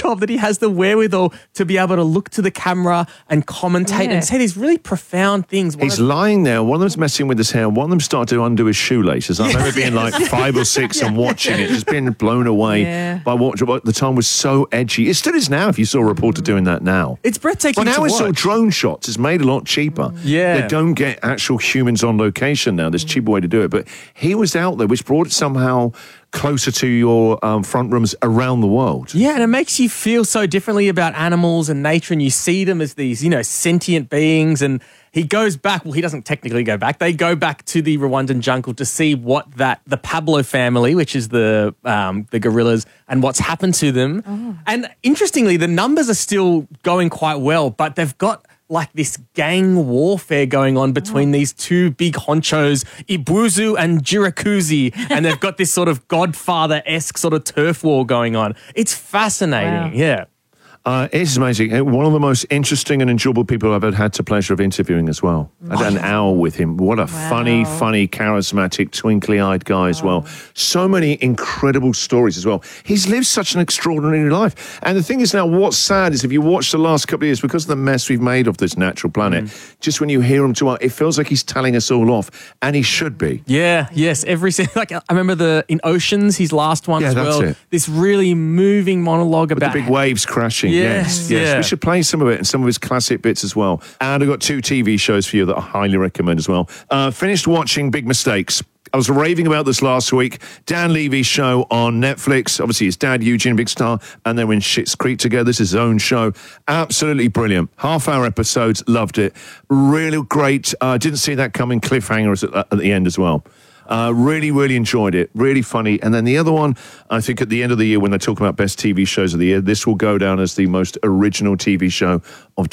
job that he has the wherewithal to be able to look to the camera and commentate and say these really profound things. He's lying there. One of them's messing with his hair. One of them started to undo his shoelaces. I remember being like 5 or 6 and watching it, just being blown away by what the time was so edgy. It still is now if you saw a reporter doing that now. It's breathtaking Well, now to it's all watch. drone shots. It's made a lot cheaper. Yeah. They don't get actual humans on location now. There's a cheaper way to do it. But he was out there, which brought it somehow closer to your front rooms around the world. Yeah, and it makes you feel so differently about animals and nature, and you see them as these, sentient beings. And he goes back, well, he doesn't technically go back. They go back to the Rwandan jungle to see what the Pablo family, which is the gorillas, and what's happened to them. Oh. And interestingly, the numbers are still going quite well, but they've got like this gang warfare going on between these two big honchos, Ibuzu and Jirakuzi, and they've got this sort of Godfather-esque sort of turf war going on. It's fascinating, yeah. It's amazing. One of the most interesting and enjoyable people I've ever had the pleasure of interviewing as well. I had an hour with him. What a funny, charismatic, twinkly-eyed guy as well. So many incredible stories as well. He's lived such an extraordinary life. And the thing is now, what's sad is if you watch the last couple of years, because of the mess we've made of this natural planet, just when you hear him talk, it feels like he's telling us all off. And he should be. Yeah, yes. Like I remember in Oceans, his last one as well. It. This really moving monologue with about the big waves crashing. Yes. We should play some of it and some of his classic bits as well. And I've got 2 TV shows for you that I highly recommend as well. Finished watching Big Mistakes. I was raving about this last week. Dan Levy's show on Netflix. Obviously, his dad, Eugene, big star. And then when Schitt's Creek together, this is his own show. Absolutely brilliant. Half-hour episodes. Loved it. Really great. Didn't see that coming. Cliffhangers at the end as well. Really, really enjoyed it. Really funny. And then the other one, I think at the end of the year when they're talking about best TV shows of the year, this will go down as the most original TV show of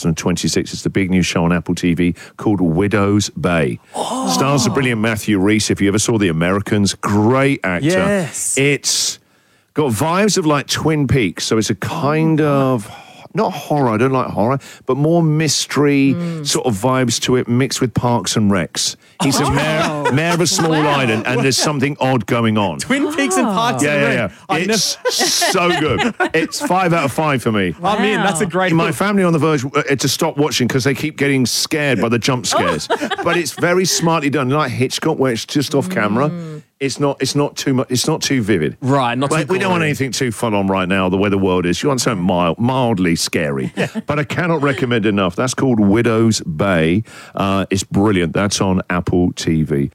2026. It's the big new show on Apple TV called Widow's Bay. Stars the brilliant Matthew Rhys. If you ever saw The Americans, great actor. Yes. It's got vibes of like Twin Peaks. So it's a kind of... not horror, I don't like horror, but more mystery sort of vibes to it mixed with Parks and Recs. He's a mayor of a small island and there's something odd going on. Twin Peaks and Parks and Rec. It's so good. It's 5 out of 5 for me. I mean, that's a great My family on the verge to stop watching because they keep getting scared by the jump scares. But it's very smartly done, like Hitchcock, where it's just off camera. It's not too much. It's not too vivid. Right. Not too we don't want anything too full on right now. The way the world is. You want something mildly scary. But I cannot recommend enough. That's called Widow's Bay. It's brilliant. That's on Apple TV.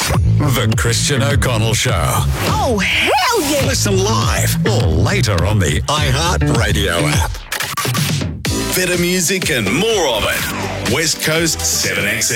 The Christian O'Connell Show. Oh, hell yeah! Listen live or later on the iHeartRadio app. Better music and more of it. West Coast 7XM.